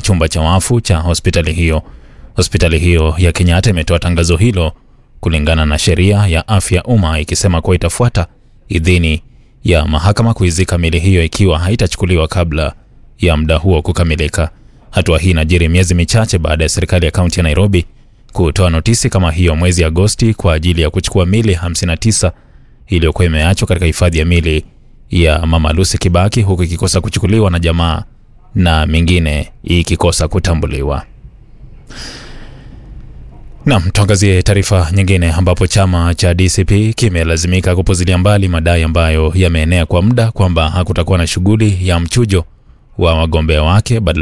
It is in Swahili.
ya chumba cha wafu cha hospitali hiyo. Hospitali hiyo ya Kenyatta imetoa tangazo hilo kulingana na sheria ya afya umma, ikisema kuwa itafuata idhini ya mahakama kuizika miili hiyo ikiwa haitachukuliwa kabla ya muda huo kukamilika. Hatua hii inajiri miezi michache baada ya serikali ya kaunti ya Nairobi kutoa notisi kama hiyo mwezi Agosti kwa ajili ya kuchukua miili 59 iliyokuwa imeachwa katika hifadhi ya miili ya Mama Lucy Kibaki, huku ikikosa kuchukuliwa na jamaa na mingine ikikosa kutambuliwa. Tuangazie taarifa nyingine ambapo chama cha DCP kimelazimika kupuzilia mbali madai ambayo yameenea kwa muda kwamba hakutakuwa na shughuli ya mchujo wa wagombea wake.